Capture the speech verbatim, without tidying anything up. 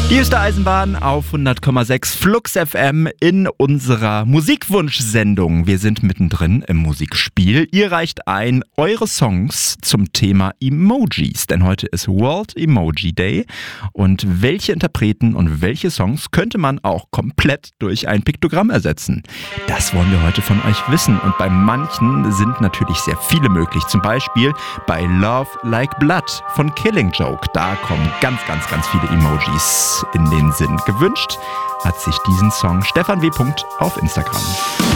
Hier ist der Eisenbahn auf hundert Komma sechs Flux F M in unserer Musikwunsch-Sendung. Wir sind mittendrin im Musikspiel. Ihr reicht ein eure Songs zum Thema Emojis, denn heute ist World Emoji Day. Und welche Interpreten und welche Songs könnte man auch komplett durch ein Piktogramm ersetzen? Das wollen wir heute von euch wissen. Und bei manchen sind natürlich sehr viele möglich. Zum Beispiel bei Love Like Blood von Killing Joke. Da kommen ganz, ganz, ganz viele Emojis in den Sinn. Gewünscht hat sich diesen Song Stefan W. auf Instagram.